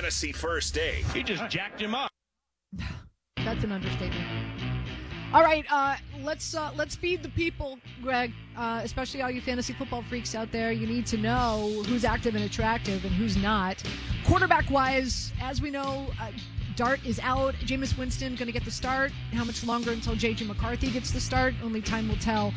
fantasy first day. He just jacked him up. That's an understatement. All right, let's feed the people, Greg. Especially all you fantasy football freaks out there. You need to know who's active and attractive and who's not. Quarterback-wise, as we know, Dart is out. Jameis Winston going to get the start. How much longer until J.J. McCarthy gets the start? Only time will tell.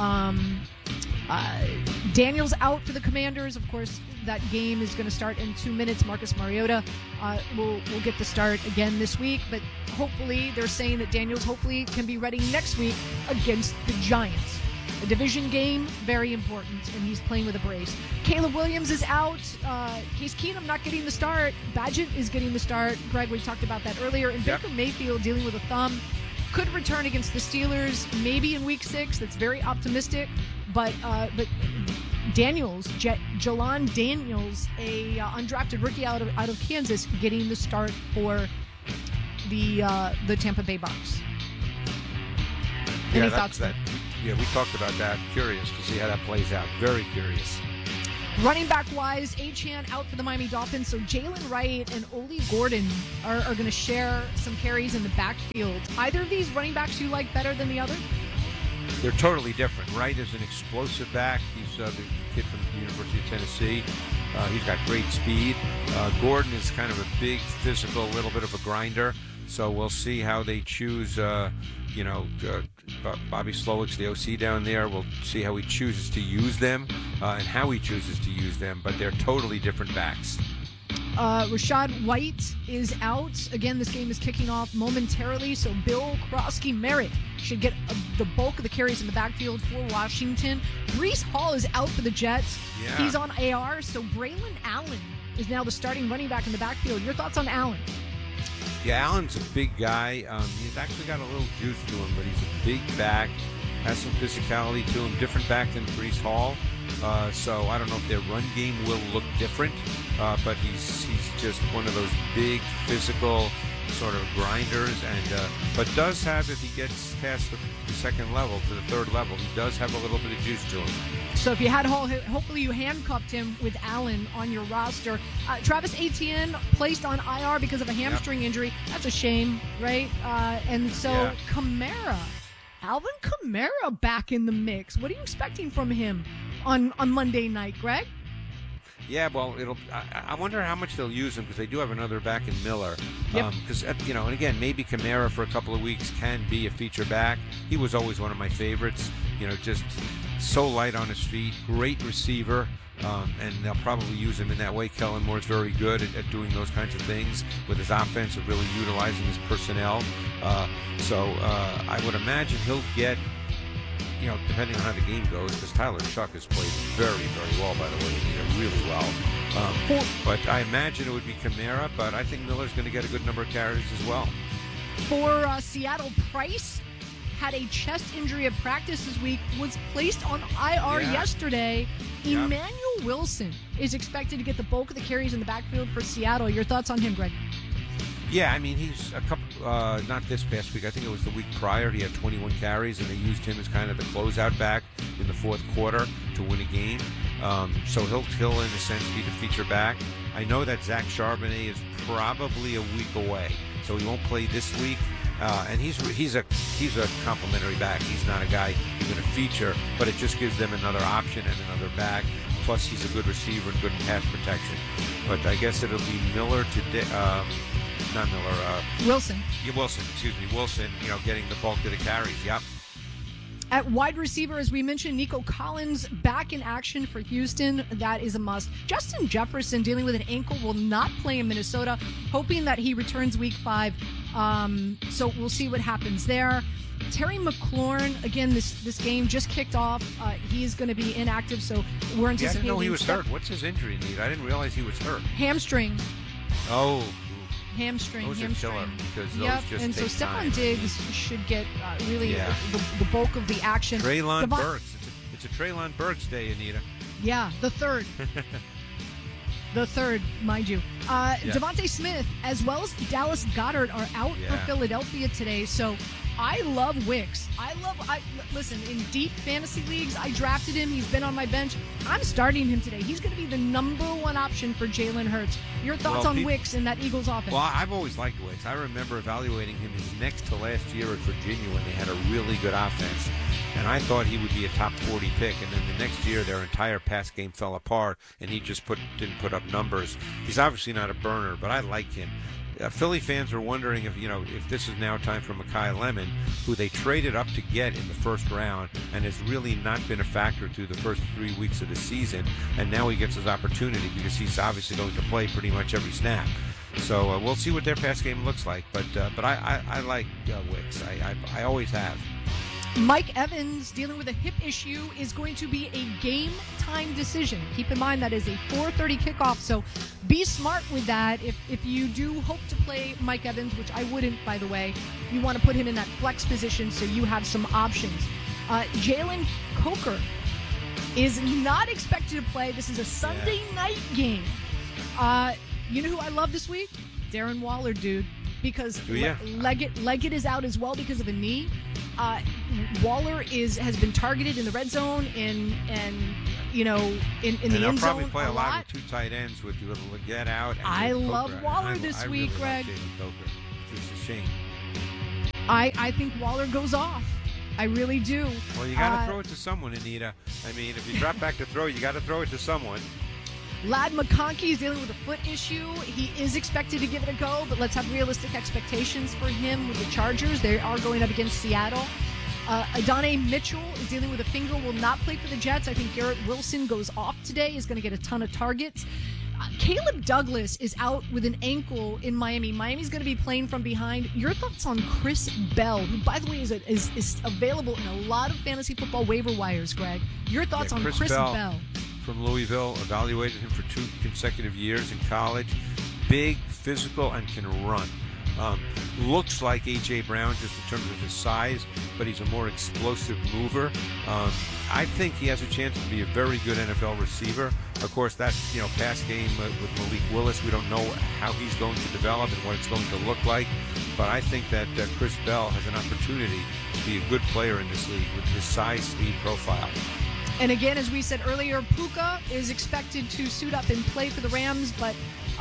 Daniels out for the Commanders. Of course, that game is going to start in 2 minutes. Marcus Mariota will get the start again this week. But hopefully, they're saying that Daniels hopefully can be ready next week against the Giants. A division game, very important, and he's playing with a brace. Caleb Williams is out. Case Keenum not getting the start. Badgett is getting the start. Greg, we talked about that earlier. And Baker Mayfield dealing with a thumb. Could return against the Steelers, maybe in Week 6. That's very optimistic. But Daniels, Jalan Daniels, a undrafted rookie out of Kansas, getting the start for the Tampa Bay Bucs. Any thoughts there? Yeah, we talked about that. Curious to see how that plays out. Very curious. Running back-wise, Achane out for the Miami Dolphins, so Jalen Wright and Oli Gordon are going to share some carries in the backfield. Either of these running backs you like better than the other? They're totally different. Wright is an explosive back. He's the kid from the University of Tennessee. He's got great speed. Gordon is kind of a big, physical, little bit of a grinder. So we'll see how they choose, Bobby Slowick's the OC down there. We'll see how he chooses to use them and how he chooses to use them. But they're totally different backs. Rashad White is out. Again, this game is kicking off momentarily, so Bill Krosky-Merritt should get the bulk of the carries in the backfield for Washington. Breece Hall is out for the Jets. Yeah. He's on AR, so Braylon Allen is now the starting running back in the backfield. Your thoughts on Allen? Yeah, Allen's a big guy. He's actually got a little juice to him, but he's a big back, has some physicality to him, different back than Breece Hall. So I don't know if their run game will look different, but he's just one of those big, physical sort of grinders, and but does have, if he gets past the second level to the third level, he does have a little bit of juice to him. So if you had Hall, hopefully you handcuffed him with Allen on your roster. Travis Etienne placed on IR because of a hamstring injury. That's a shame, right? And so Kamara, Alvin Kamara back in the mix. What are you expecting from him on Monday night, Greg? Yeah, well, I wonder how much they'll use him, because they do have another back in Miller. Because, and again, maybe Kamara for a couple of weeks can be a feature back. He was always one of my favorites. Just so light on his feet, great receiver, and they'll probably use him in that way. Kellen Moore's very good at doing those kinds of things with his offense, of really utilizing his personnel. So I would imagine he'll get, depending on how the game goes, because Tyler Shuck has played very, very well, by the way, really well. But I imagine it would be Kamara, but I think Miller's going to get a good number of carries as well. For Seattle, Price had a chest injury at practice this week, was placed on IR yesterday. Emmanuel Wilson is expected to get the bulk of the carries in the backfield for Seattle. Your thoughts on him, Greg? Yeah, I mean, he's a couple, not this past week, I think it was the week prior, he had 21 carries, and they used him as kind of the closeout back in the fourth quarter to win a game. So he'll, in a sense, be the feature back. I know that Zach Charbonnet is probably a week away, so he won't play this week. And he's a complimentary back. He's not a guy who's going to feature, but it just gives them another option and another back. Plus, he's a good receiver and good pass protection. But I guess it'll be Miller today. Not Miller. Wilson. Yeah, Wilson. Excuse me, Wilson. Getting the bulk of the carries. Yep. At wide receiver, as we mentioned, Nico Collins back in action for Houston. That is a must. Justin Jefferson, dealing with an ankle, will not play in Minnesota, hoping that he returns week 5. So we'll see what happens there. Terry McLaurin, again, this game just kicked off. He is going to be inactive, so we're anticipating. Yeah, I didn't know he was hurt. What's his injury need? I didn't realize he was hurt. Hamstring. Oh. Hamstring. Those are killer, because those just and take so time. Stephon Diggs should get the bulk of the action. Treylon Burks. It's a Treylon Burks day, Anita. Yeah, the third. The third, mind you. Devontae Smith as well as Dallas Goedert are out for Philadelphia today. So I love Wicks. Listen, in deep fantasy leagues, I drafted him. He's been on my bench. I'm starting him today. He's going to be the number one option for Jalen Hurts. Your thoughts on Wicks in that Eagles offense? Well, I've always liked Wicks. I remember evaluating him his next to last year at Virginia when they had a really good offense. And I thought he would be a top 40 pick. And then the next year, their entire pass game fell apart, and he just didn't put up numbers. He's obviously not a burner, but I like him. Philly fans are wondering if this is now time for Mekhi Lemon, who they traded up to get in the first round and has really not been a factor through the first 3 weeks of the season. And now he gets his opportunity because he's obviously going to play pretty much every snap. So we'll see what their pass game looks like. But I like Wicks. I always have. Mike Evans, dealing with a hip issue, is going to be a game-time decision. Keep in mind that is a 4:30 kickoff, so be smart with that. If you do hope to play Mike Evans, which I wouldn't, by the way, you want to put him in that flex position so you have some options. Jalen Coker is not expected to play. This is a Sunday night game. You know who I love this week? Darren Waller, dude. Because Leggett is out as well because of a knee. Waller has been targeted in the red zone and in the end zone. They'll probably play a lot with two tight ends with Leggett out. And I love Waller this week, really Greg. Coker. It's just a shame. I think Waller goes off. I really do. Well, you got to throw it to someone, Anita. I mean, if you drop back to throw, you got to throw it to someone. Ladd McConkey is dealing with a foot issue. He is expected to give it a go, but let's have realistic expectations for him with the Chargers. They are going up against Seattle. Adonai Mitchell is dealing with a finger, will not play for the Jets. I think Garrett Wilson goes off today, is going to get a ton of targets. Caleb Douglas is out with an ankle in Miami. Miami's going to be playing from behind. Your thoughts on Chris Bell, who, by the way, is available in a lot of fantasy football waiver wires, Greg. Your thoughts on Chris Bell? From Louisville, evaluated him for 2 consecutive years in college. Big, physical, and can run. Looks like A.J. Brown just in terms of his size, but he's a more explosive mover. I think he has a chance to be a very good NFL receiver. Of course, that pass game with Malik Willis, we don't know how he's going to develop and what it's going to look like. But I think that Chris Bell has an opportunity to be a good player in this league with his size, speed profile. And again, as we said earlier, Puka is expected to suit up and play for the Rams, but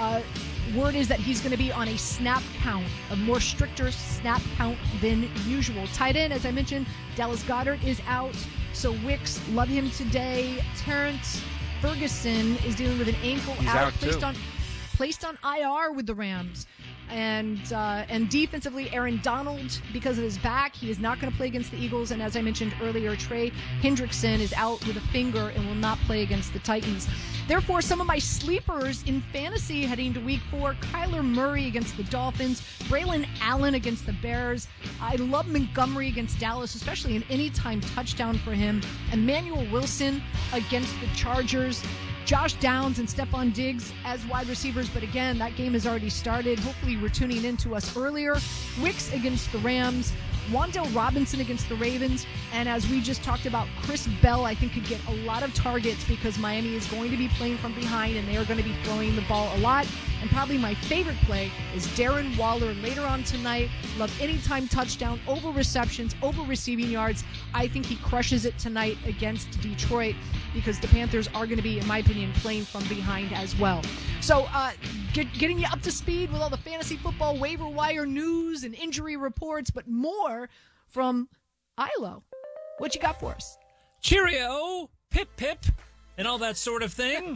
word is that he's going to be on a snap count, a more stricter snap count than usual. Tight end, as I mentioned, Dallas Goedert is out, so Wicks, love him today. Terrence Ferguson is dealing with an ankle. He's out placed on IR with the Rams. And defensively, Aaron Donald, because of his back, he is not going to play against the Eagles. And as I mentioned earlier, Trey Hendrickson is out with a finger and will not play against the Titans. Therefore, some of my sleepers in fantasy heading to Week 4, Kyler Murray against the Dolphins, Braylon Allen against the Bears. I love Montgomery against Dallas, especially an anytime touchdown for him. Emmanuel Wilson against the Chargers. Josh Downs and Stephon Diggs as wide receivers, but again, that game has already started. Hopefully you're tuning in to us earlier. Wicks against the Rams, Wan'Dale Robinson against the Ravens, and as we just talked about, Chris Bell, I think, could get a lot of targets because Miami is going to be playing from behind and they are going to be throwing the ball a lot. And probably my favorite play is Darren Waller later on tonight. Love anytime touchdown, over receptions, over receiving yards. I think he crushes it tonight against Detroit because the Panthers are going to be, in my opinion, playing from behind as well. So getting you up to speed with all the fantasy football waiver wire news and injury reports, but more from Ilo. What you got for us? Cheerio, pip pip, and all that sort of thing.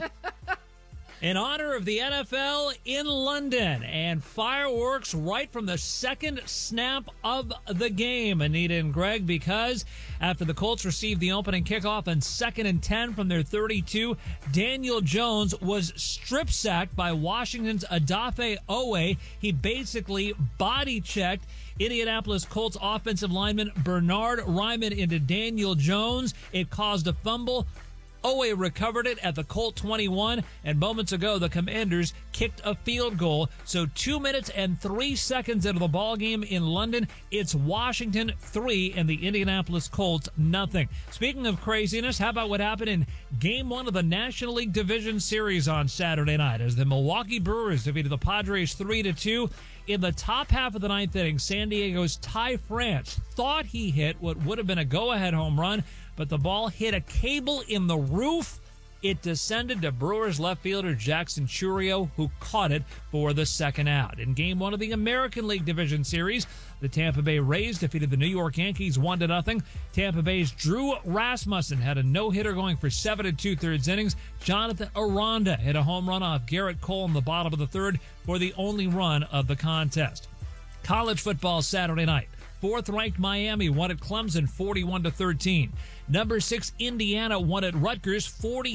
In honor of the NFL in London and fireworks right from the second snap of the game, Anita and Greg, because after the Colts received the opening kickoff on 2nd and 10 from their 32, Daniel Jones was strip sacked by Washington's Odafe Oweh. He basically body checked Indianapolis Colts offensive lineman Bernard Ryman into Daniel Jones. It caused a fumble. Owe recovered it at the Colt 21, and moments ago the Commanders kicked a field goal. So 2 minutes and 3 seconds into the ballgame in London, it's Washington 3 and the Indianapolis Colts nothing. Speaking of craziness, how about what happened in Game 1 of the National League Division Series on Saturday night as the Milwaukee Brewers defeated the Padres 3-2. In the top half of the ninth inning, San Diego's Ty France thought he hit what would have been a go-ahead home run, but the ball hit a cable in the roof. It descended to Brewers left fielder Jackson Chourio, who caught it for the second out. In Game 1 of the American League Division Series, the Tampa Bay Rays defeated the New York Yankees 1-0. Tampa Bay's Drew Rasmussen had a no-hitter going for 7 2/3 innings. Jonathan Aranda hit a home run off Garrett Cole in the bottom of the third for the only run of the contest. College football Saturday night. Fourth-ranked Miami won at Clemson 41-13. Number 6 Indiana won at Rutgers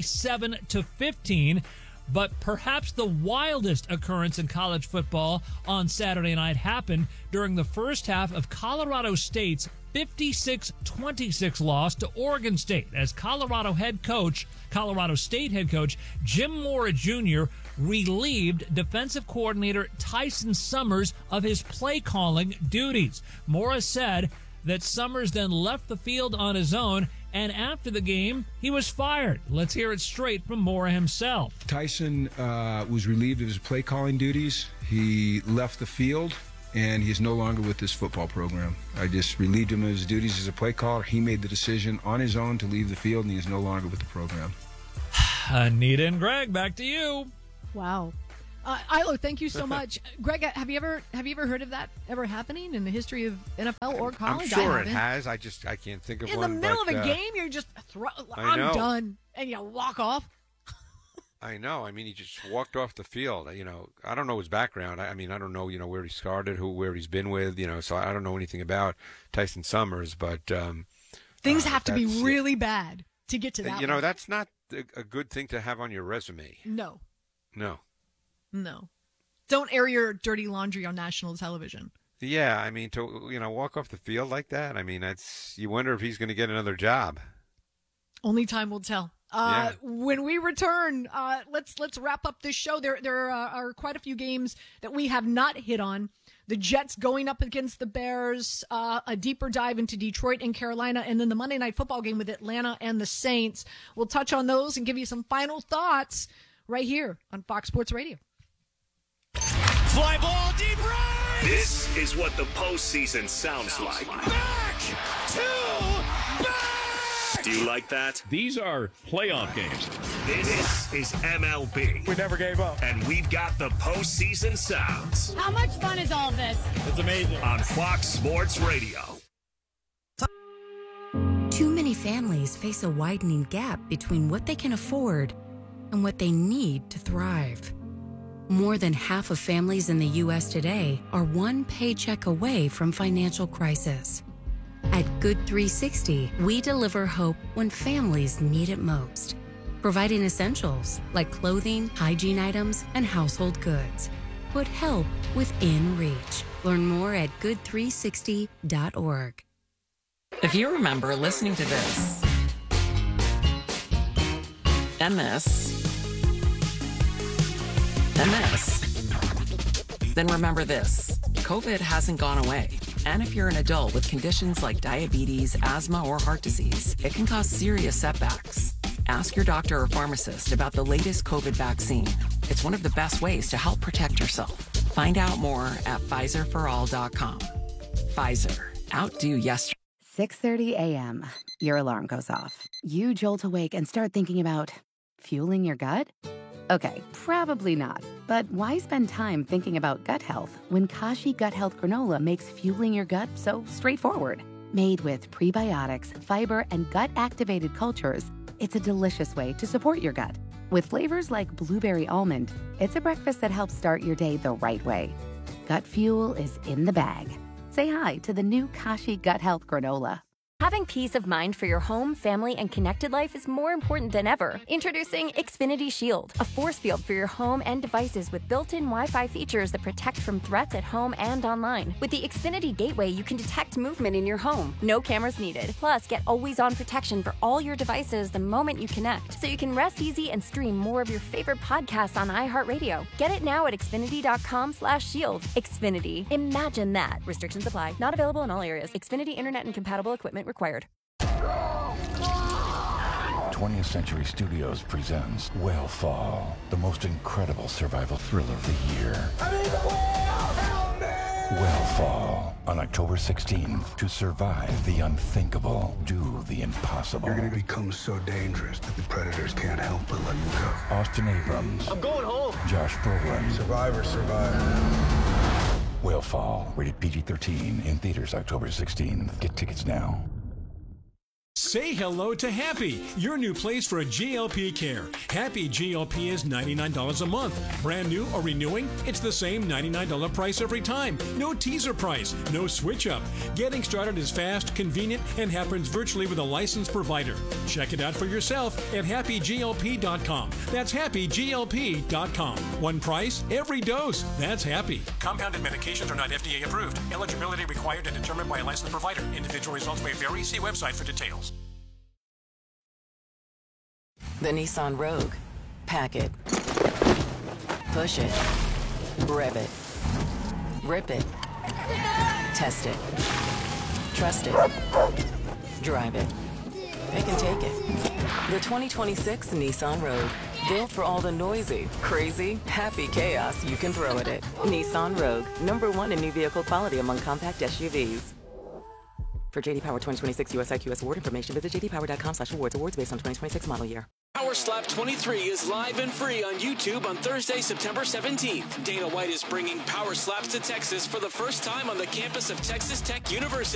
47-15. But perhaps the wildest occurrence in college football on Saturday night happened during the first half of Colorado State's 56-26 loss to Oregon State as Colorado State head coach Jim Mora Jr. relieved defensive coordinator Tyson Summers of his play calling duties. Mora said that Summers then left the field on his own, and after the game, he was fired. Let's hear it straight from Mora himself. Tyson was relieved of his play calling duties. He left the field, and he is no longer with this football program. I just relieved him of his duties as a play caller. He made the decision on his own to leave the field, and he is no longer with the program. Anita and Greg, back to you. Wow. Ilo, thank you so much. Greg, have you ever heard of that ever happening in the history of NFL or college? I'm sure it has. I can't think of in one. In the middle of a game, you're just I'm done, and you walk off. I know. I mean, he just walked off the field. I don't know his background. I don't know, where he started, where he's been with, so I don't know anything about Tyson Summers, but things have to be really bad to get to that. That's not a good thing to have on your resume. No. No. Don't air your dirty laundry on national television. Yeah, I mean, to walk off the field like that, I mean, you wonder if he's going to get another job. Only time will tell. Yeah. When we return, let's wrap up this show. There are quite a few games that we have not hit on. The Jets going up against the Bears, a deeper dive into Detroit and Carolina, and then the Monday Night Football game with Atlanta and the Saints. We'll touch on those and give you some final thoughts right here on Fox Sports Radio. Fly ball deep right. This is what the postseason sounds like. Back to back. Do you like that? These are playoff games. This is MLB. We never gave up. And we've got the postseason sounds. How much fun is all this? It's amazing. On Fox Sports Radio. Too many families face a widening gap between what they can afford and what they need to thrive. More than half of families in the U.S. today are one paycheck away from financial crisis. At Good 360, we deliver hope when families need it most, providing essentials like clothing, hygiene items, and household goods. Put help within reach. Learn more at good360.org. If you remember listening to this, and this, then remember this. COVID hasn't gone away. And if you're an adult with conditions like diabetes, asthma, or heart disease, it can cause serious setbacks. Ask your doctor or pharmacist about the latest COVID vaccine. It's one of the best ways to help protect yourself. Find out more at PfizerForAll.com. Pfizer. Outdo yesterday. 6:30 a.m. Your alarm goes off. You jolt awake and start thinking about fueling your gut? Okay, probably not. But why spend time thinking about gut health when Kashi Gut Health Granola makes fueling your gut so straightforward? Made with prebiotics, fiber, and gut-activated cultures, it's a delicious way to support your gut. With flavors like blueberry almond, it's a breakfast that helps start your day the right way. Gut fuel is in the bag. Say hi to the new Kashi Gut Health Granola. Having peace of mind for your home, family, and connected life is more important than ever. Introducing Xfinity Shield, a force field for your home and devices with built-in Wi-Fi features that protect from threats at home and online. With the Xfinity Gateway, you can detect movement in your home. No cameras needed. Plus, get always-on protection for all your devices the moment you connect, so you can rest easy and stream more of your favorite podcasts on iHeartRadio. Get it now at Xfinity.com/shield. Xfinity. Imagine that. Restrictions apply. Not available in all areas. Xfinity Internet and compatible equipment required. 20th Century Studios presents Whale the most incredible survival thriller of the year. Whale on October 16th. To survive the unthinkable, do the impossible. You're going to become so dangerous that the predators can't help but let you go. Austin Abrams. I'm going home. Josh Brolin. Survivor. Whale, rated PG-13, in theaters October 16th. Get tickets now. Say hello to Happy, your new place for a GLP care. Happy GLP is $99 a month. Brand new or renewing, it's the same $99 price every time. No teaser price, no switch up. Getting started is fast, convenient, and happens virtually with a licensed provider. Check it out for yourself at happyglp.com. That's happyglp.com. One price, every dose. That's Happy. Compounded medications are not FDA approved. Eligibility required and determined by a licensed provider. Individual results may vary. See website for details. The Nissan Rogue. Pack it. Push it. Rev it. Rip it. Test it. Trust it. Drive it. It can take it. The 2026 Nissan Rogue. Built for all the noisy, crazy, happy chaos you can throw at it. Nissan Rogue. #1 in new vehicle quality among compact SUVs. For JD Power 2026 US IQS award information, visit jdpower.com/awards. Awards based on 2026 model year. Power Slap 23 is live and free on YouTube on Thursday, September 17th. Dana White is bringing Power Slaps to Texas for the first time on the campus of Texas Tech University.